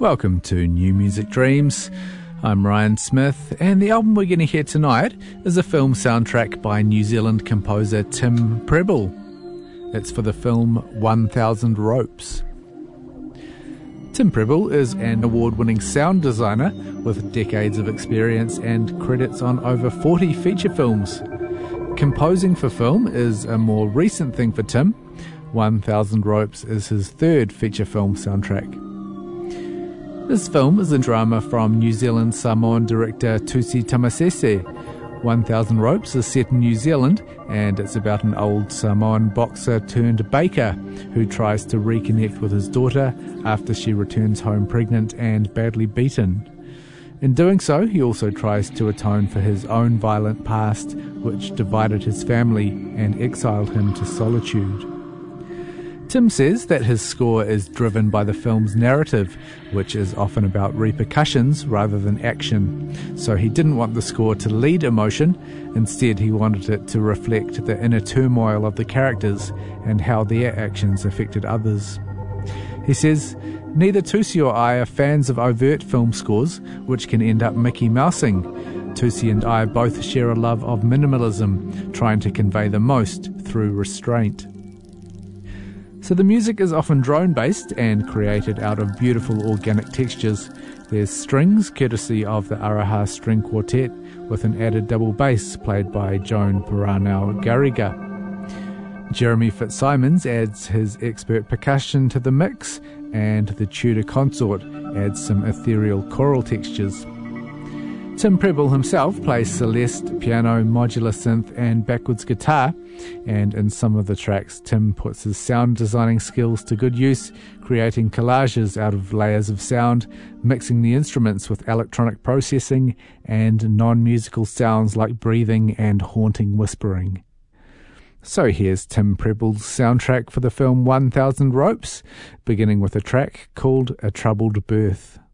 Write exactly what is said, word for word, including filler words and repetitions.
Welcome to New Music Dreams. I'm Ryan Smith, and the album we're going to hear tonight is a film soundtrack by New Zealand composer Tim Prebble. It's for the film one thousand Ropes. Tim Prebble is an award-winning sound designer with decades of experience and credits on over forty feature films. Composing for film is a more recent thing for Tim. one thousand Ropes is his third feature film soundtrack. This film is a drama from New Zealand Samoan director Tusi Tamasese. one thousand Ropes is set in New Zealand, and it's about an old Samoan boxer turned baker who tries to reconnect with his daughter after she returns home pregnant and badly beaten. In doing so, he also tries to atone for his own violent past, which divided his family and exiled him to solitude. Tim says that his score is driven by the film's narrative, which is often about repercussions rather than action. So he didn't want the score to lead emotion. Instead, he wanted it to reflect the inner turmoil of the characters and how their actions affected others. He says, "Neither Tusi or I are fans of overt film scores, which can end up Mickey Mousing. Tusi and I both share a love of minimalism, trying to convey the most through restraint." So the music is often drone-based and created out of beautiful organic textures. There's strings, courtesy of the Araha String Quartet, with an added double bass played by Joan Paranau Garriga. Jeremy Fitzsimons adds his expert percussion to the mix, and the Tudor Consort adds some ethereal choral textures. Tim Prebble himself plays Celeste, piano, modular synth and backwards guitar, and in some of the tracks Tim puts his sound designing skills to good use, creating collages out of layers of sound, mixing the instruments with electronic processing and non-musical sounds like breathing and haunting whispering. So here's Tim Prebble's soundtrack for the film one thousand Ropes, beginning with a track called A Troubled Birth.